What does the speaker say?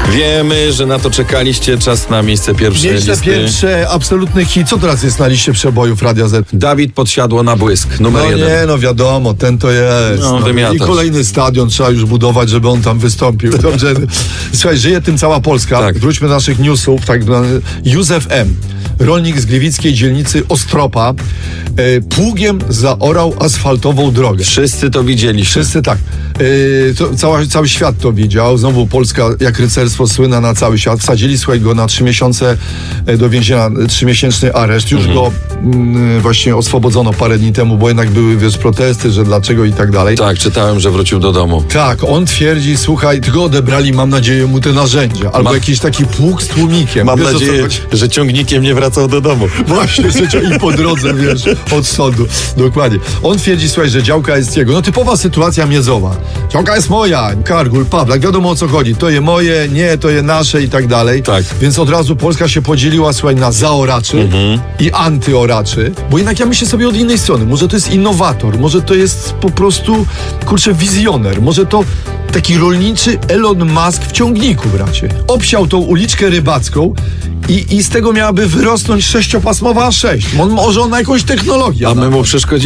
Wiemy, że na to czekaliście. Czas na miejsce pierwsze. Miejsce listy. pierwsze, absolutny hit. Co teraz jest na liście przebojów Radia Z? Dawid Podsiadło na błysk, numer No 1. nie, no wiadomo, ten to jest. No, I wymiatasz. kolejny stadion trzeba już budować, żeby on tam wystąpił. Dobrze. Słuchaj, żyje tym cała Polska. Tak. Wróćmy do naszych newsów. Tak, Józef M., rolnik z gliwickiej dzielnicy Ostropa, pługiem zaorał asfaltową drogę. Wszyscy to widzieli. Wszyscy tak. Cały świat to widział. Znowu Polska, jak rycerstwo, słyna na cały świat. Wsadzili, słuchaj, go na 3 miesiące do więzienia, 3-miesięczny areszt. Już go właśnie oswobodzono parę dni temu, bo jednak były, wiesz, protesty, że dlaczego i tak dalej. Tak, czytałem, że wrócił do domu. Tak, on twierdzi, słuchaj, tylko odebrali, mam nadzieję, mu te narzędzia. Albo jakiś taki pług z tłumikiem. Mam Wiesz, o co nadzieję, chodzi? że ciągnikiem nie wracał do domu. Właśnie, i po drodze, wiesz, od sądu. Dokładnie. On twierdzi, słuchaj, że działka jest jego. No typowa sytuacja miezowa. Działka jest moja, Kargul, Pawlak, wiadomo o co chodzi. To je moje, nie, to je nasze i tak dalej. Tak. Więc od razu Polska się podzieliła, słuchaj, na zaoraczy i antyoraczy. Bo jednak ja myślę sobie od innej strony. Może to jest innowator, może to jest po prostu, kurczę, wizjoner. Może to taki rolniczy Elon Musk w ciągniku, bracie. Obsiał tą uliczkę rybacką i z tego miałaby wyrosnąć 6-pasmowa A6. Może on ma jakąś technologię. A my mu przeszkodziliśmy.